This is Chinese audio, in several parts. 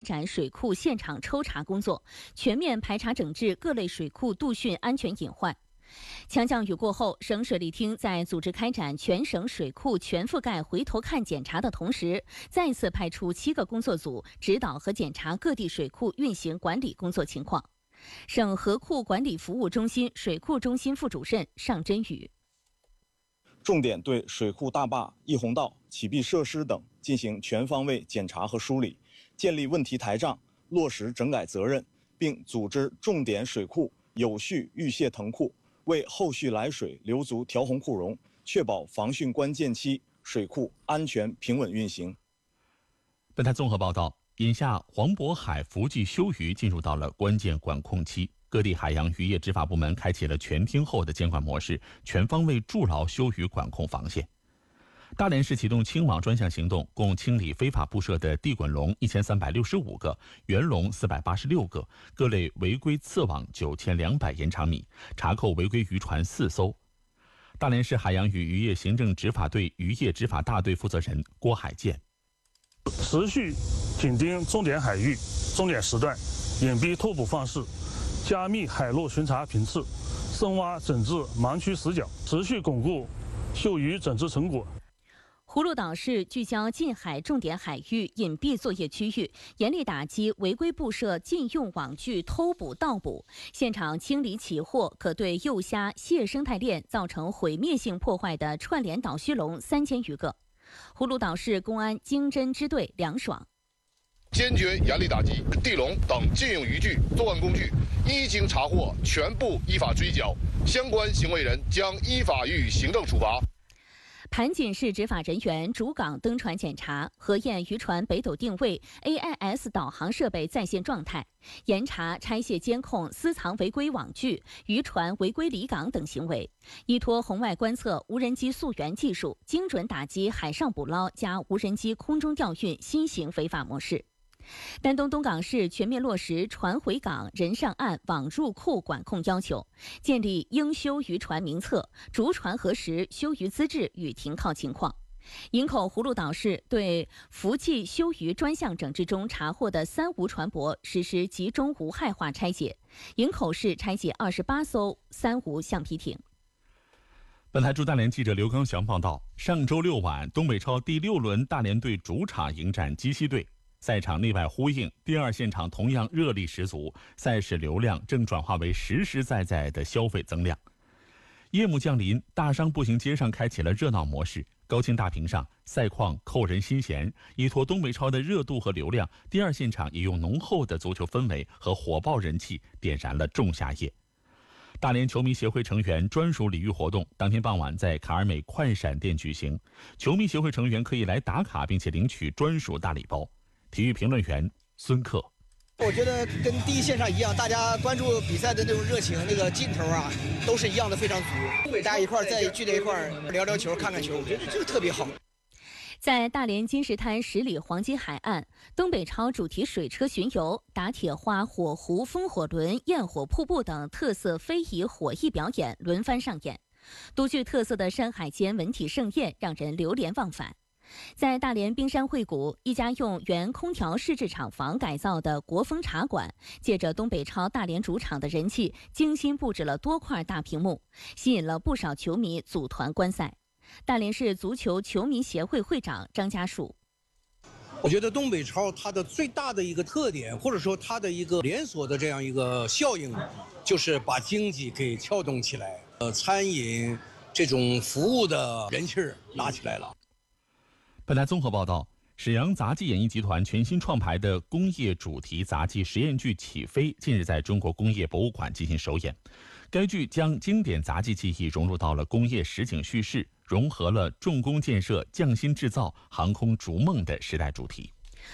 展水库现场抽查工作，全面排查整治各类水库杜汛安全隐患。强降雨过后，省水利厅在组织开展全省水库全覆盖回头看检查的同时，再次派出7个工作组指导和检查各地水库运行管理工作情况。省河库管理服务中心水库中心副主任尚真宇。 重点对水库大坝、溢洪道、启闭设施等进行全方位检查和梳理，建立问题台账，落实整改责任，并组织重点水库有序预泄腾库，为后续来水留足调洪库容，确保防汛关键期水库安全平稳运行。 本台综合报道，眼下黄渤海伏季休渔进入到了关键管控期，各地海洋渔业执法部门开启了全天候的监管模式，全方位筑牢休渔管控防线。大连市启动清网专项行动，共清理非法布设的地滚笼1365个，圆笼486个，各类违规刺网9200延长米，查扣违规渔船4艘。大连市海洋与渔业行政执法队渔业执法大队负责人郭海建： 持续紧盯重点海域、重点时段，隐蔽拓捕放矢，加密海陆巡查频次，深挖整治盲区死角，持续巩固休渔整治成果。 葫芦岛市聚焦近海重点海域隐蔽作业区域，严厉打击违规布设禁用网具偷捕盗捕，现场清理起获可对幼虾、蟹生态链造成毁灭性破坏的串联倒须笼3000余个。葫芦岛市公安经侦支队梁爽： 坚决严厉打击地笼等禁用渔具、作案工具，一经查获，全部依法追缴，相关行为人将依法予以行政处罚。 盘锦市执法人员主港登船检查，核验渔船北斗定位、AIS 导航设备在线状态，严查拆卸监控、私藏违规网具、渔船违规离港等行为，依托红外观测、无人机溯源技术，精准打击海上捕捞加无人机空中调运新型非法模式。丹东东港市全面落实船回港、人上岸、网入库管控要求，建立应休渔船名册，逐船核实休渔资质与停靠情况。营口葫芦岛市对伏季休渔专项整治中查获的3无船舶实施集中无害化拆解，营口市拆解28艘3无橡皮艇。 本台驻大连记者刘刚祥报道，上周6晚，东北超第6轮大连队主场迎战鸡西队。赛场内外呼应，第二现场同样热力十足，赛事流量正转化为实实在在的消费增量。夜幕降临，大商步行街上开启了热闹模式，高清大屏上赛况扣人心弦，依托东北超的热度和流量，第二现场也用浓厚的足球氛围和火爆人气点燃了仲夏夜。大连球迷协会成员专属礼遇活动当天傍晚在卡尔美快闪店举行，球迷协会成员可以来打卡并且领取专属大礼包。体育评论员孙克： 我觉得跟第一线上一样，大家关注比赛的那种热情、那个劲头啊，都是一样的，非常足。大家一块儿再聚在一块儿聊聊球、看看球，我觉得这个特别好。 在大连金石滩10里黄金海岸，东北超主题水车巡游、打铁花、火湖、风火轮、焰火瀑布等特色非遗火艺表演轮番上演，独具特色的山海间文体盛宴让人流连忘返。在大连冰山会谷，一家用原空调试制厂房改造的国风茶馆，借着东北超大连主场的人气，精心布置了多块大屏幕，吸引了不少球迷组团观赛。大连市足球球迷协会会长张家树： 我觉得东北超它的最大的一个特点，或者说它的一个连锁的这样一个效应，就是把经济给撬动起来，餐饮这种服务的人气儿拉起来了。 本台综合报道，沈阳杂技演艺集团全新创排的工业主题杂技实验剧《起飞》近日在中国工业博物馆进行首演。该剧将经典杂技技艺融入到了工业实景叙事，融合了重工建设、匠心制造、航空逐梦的时代主题。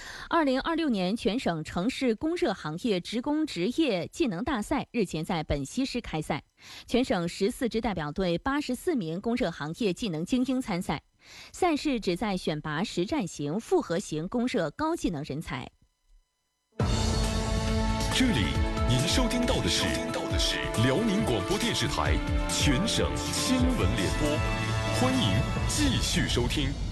2026年全省城市供热行业职工职业技能大赛日前在本溪市开赛，全省14支代表队84名供热行业技能精英参赛。赛事旨在选拔实战型、复合型供热高技能人才。 这里您收听到的是辽宁广播电视台全省新闻联播，欢迎继续收听。